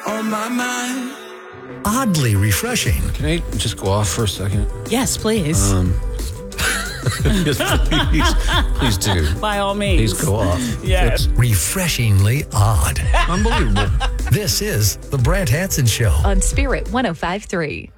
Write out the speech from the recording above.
on my mind. Oddly refreshing. Can I just go off for a second? Yes, please. Yes, please do. By all means. Please go off. Yes. Refreshingly odd. Unbelievable. This is The Brad Hanson Show. On Spirit 105.3.